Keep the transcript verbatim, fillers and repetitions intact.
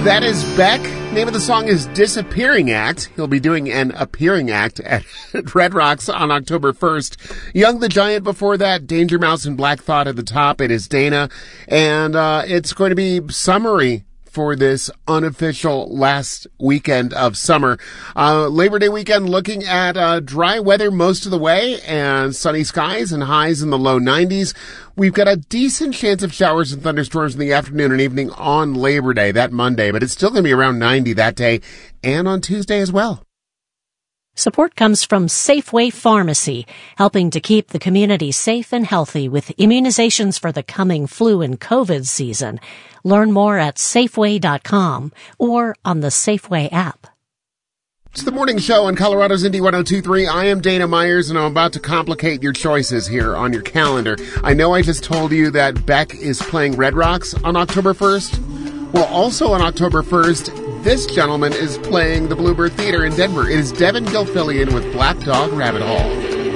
That is Beck. Name of the song is Disappearing Act. He'll be doing an appearing act at Red Rocks on October first. Young the Giant before that, Danger Mouse and Black Thought at the top. It is Dana. And uh it's going to be summery for this unofficial last weekend of summer. Uh, Labor Day weekend looking at uh, dry weather most of the way and sunny skies and highs in the low nineties. We've got a decent chance of showers and thunderstorms in the afternoon and evening on Labor Day, that Monday, but it's still going to be around ninety that day and on Tuesday as well. Support comes from Safeway Pharmacy, helping to keep the community safe and healthy with immunizations for the coming flu and COVID season. Learn more at Safeway dot com or on the Safeway app. It's the morning show on Colorado's Indy one oh two point three. I am Dana Myers, and I'm about to complicate your choices here on your calendar. I know I just told you that Beck is playing Red Rocks on October first. Well, also on October first, this gentleman is playing the Bluebird Theater in Denver. It is Devin Gilfillian with Black Dog Rabbit Hole.